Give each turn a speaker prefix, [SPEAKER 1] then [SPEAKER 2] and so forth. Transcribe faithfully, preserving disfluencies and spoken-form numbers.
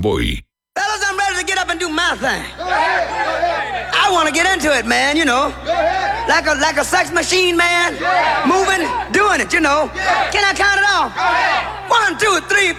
[SPEAKER 1] Samboy.
[SPEAKER 2] Fellas, I'm ready to get up and do my thing. I want to get into it, man, you know. Like a like a sex machine, man. Moving, doing it, you know. Can I count it off? One, two, three,